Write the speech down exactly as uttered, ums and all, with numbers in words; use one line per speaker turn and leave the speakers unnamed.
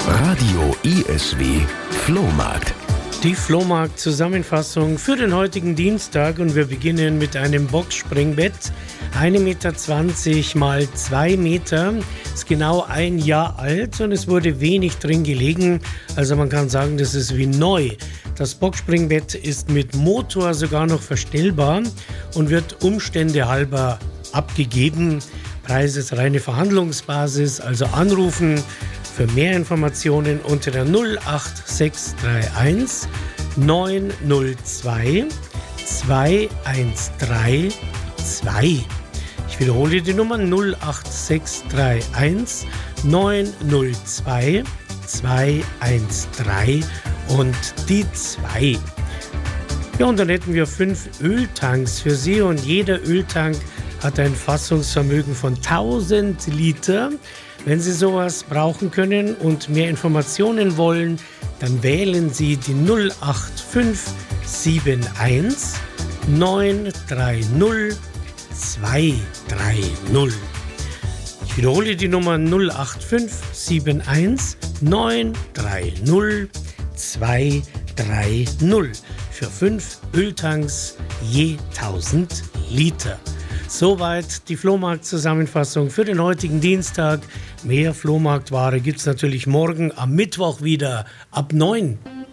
Radio I S W Flohmarkt.
Die Flohmarkt-Zusammenfassung für den heutigen Dienstag und wir beginnen mit einem Boxspringbett. ein Meter zwanzig mal zwei Meter, ist genau ein Jahr alt und es wurde wenig drin gelegen. Also man kann sagen, das ist wie neu. Das Boxspringbett ist mit Motor sogar noch verstellbar und wird Umstände halber abgegeben. Preis ist reine Verhandlungsbasis, also anrufen für mehr Informationen unter der null acht sechs drei eins neun null zwei zwei eins drei zwei. Ich wiederhole die Nummer null acht sechs drei eins neun null zwei zwei eins drei und die zwei. Ja, und dann hätten wir fünf Öltanks für Sie und jeder Öltank hat ein Fassungsvermögen von tausend Liter. Wenn Sie sowas brauchen können und mehr Informationen wollen, dann wählen Sie die null acht fünf sieben eins neun drei null zwei drei null. Ich wiederhole die Nummer null acht fünf sieben eins neun drei null zwei drei null für fünf Öltanks je tausend Liter. Soweit die Flohmarkt-Zusammenfassung für den heutigen Dienstag. Mehr Flohmarktware gibt es natürlich morgen am Mittwoch wieder ab neun.